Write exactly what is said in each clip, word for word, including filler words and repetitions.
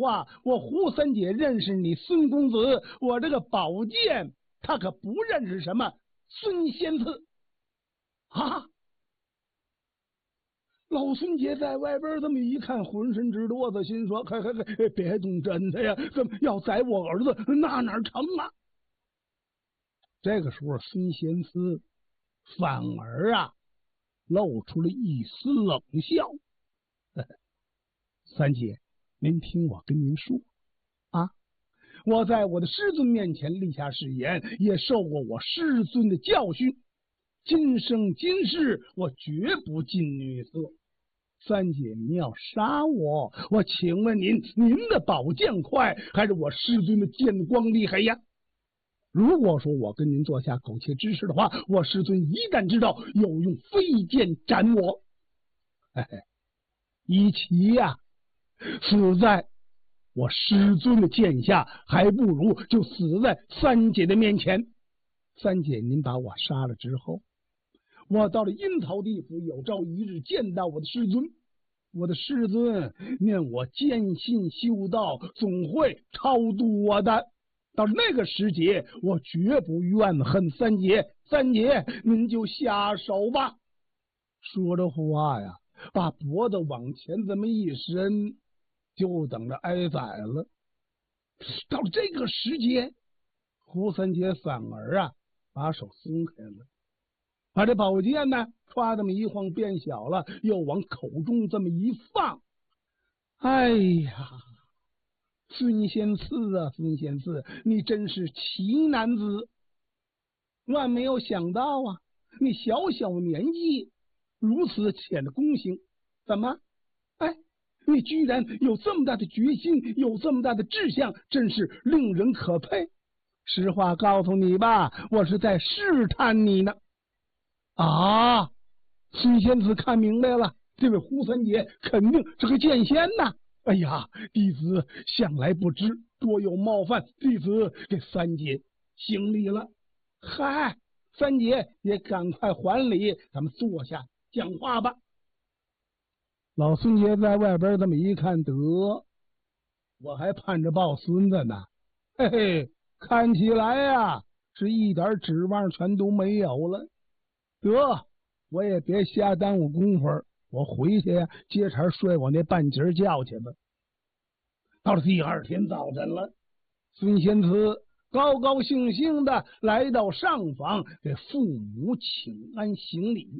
话，我胡三姐认识你孙公子，我这个宝剑他可不认识什么孙仙次啊！老孙姐在外边这么一看，浑身直哆嗦，心说：“嘿嘿嘿，别动真的呀！怎么要宰我儿子，那哪成啊？”这个时候，孙贤思反而啊露出了一丝冷笑：“三姐，您听我跟您说啊，我在我的师尊面前立下誓言，也受过我师尊的教训。今生今世，我绝不近女色。三姐，您要杀我，我请问您，您的宝剑快，还是我师尊的剑光厉害呀？如果说我跟您做下苟且之事的话，我师尊一旦知道，又用飞剑斩我，嘿嘿，与其呀、啊、死在我师尊的剑下，还不如就死在三姐的面前。三姐，您把我杀了之后，我到了阴曹地府，有朝一日见到我的师尊，我的师尊念我坚信修道，总会超度我的。到那个时节，我绝不怨恨三姐。三姐，您就下手吧。说着话呀，把脖子往前这么一伸，就等着挨宰了。到了这个时节，胡三姐反而啊把手松开了，把这宝剑呢歘这么一晃变小了，又往口中这么一放。哎呀，孙仙次啊，孙仙次，你真是奇男子！万没有想到啊，你小小年纪如此浅的功行，怎么？哎，你居然有这么大的决心，有这么大的志向，真是令人可佩。实话告诉你吧，我是在试探你呢。啊！孙仙子看明白了，这位胡三姐肯定是个剑仙呐。哎呀，弟子向来不知，多有冒犯，弟子给三姐行礼了。嗨，三姐也赶快还礼，咱们坐下讲话吧。老孙爷在外边这么一看，得，我还盼着抱孙子呢。嘿嘿，看起来呀，是一点指望全都没有了。得，我也别瞎耽误功夫，我回去呀，接茬睡我那半截觉去吧。到了第二天早晨了，孙仙慈高高兴兴的来到上房，给父母请安行礼。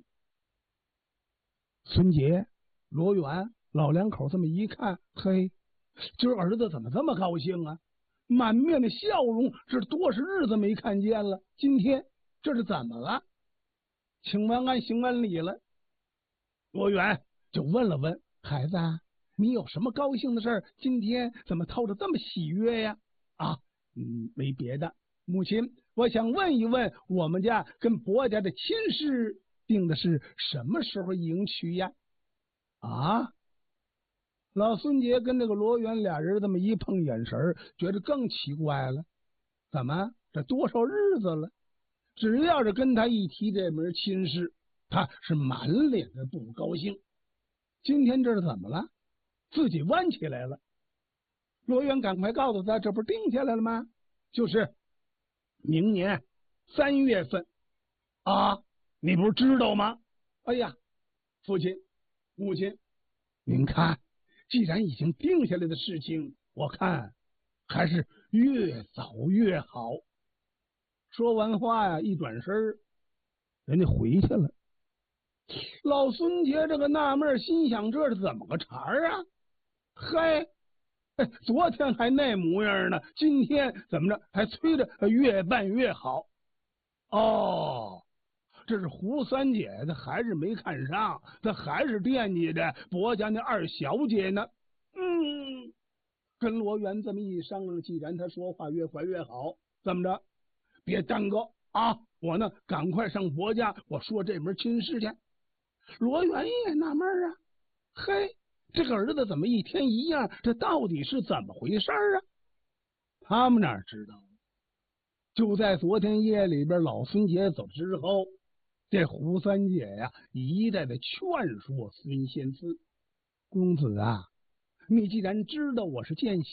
孙杰、罗远老两口这么一看，嘿，今儿儿子怎么这么高兴啊？满面的笑容，这多少日子没看见了，今天这是怎么了？请完安行完礼了，罗远就问了问孩子，你有什么高兴的事儿？今天怎么透着这么喜悦呀？啊，嗯，没别的，母亲，我想问一问，我们家跟伯家的亲事定的是什么时候迎娶呀？啊，老孙杰跟这个罗元俩人这么一碰眼神，觉得更奇怪了。怎么这多少日子了？只要是跟他一提这门亲事，他是满脸的不高兴。今天这是怎么了？自己弯起来了。罗元赶快告诉他，这不是定下来了吗？就是明年三月份啊，你不是知道吗？哎呀，父亲母亲，您看，既然已经定下来的事情，我看还是越早越好。说完话呀，一转身人家回去了。老孙杰这个纳闷，心想这是怎么个茬儿啊？嗨，昨天还那模样呢，今天怎么着还催着越办越好？哦，这是胡三姐，她还是没看上，她还是惦记着伯家那二小姐呢。嗯，跟罗元这么一商量，既然他说话越快越好，怎么着？别耽搁啊！我呢，赶快上伯家，我说这门亲事去。罗元也纳闷啊，嘿，这个儿子怎么一天一样？这到底是怎么回事啊？他们哪知道？就在昨天夜里边，老孙姐走之后，这胡三姐呀，一再的劝说孙仙思公子啊，你既然知道我是剑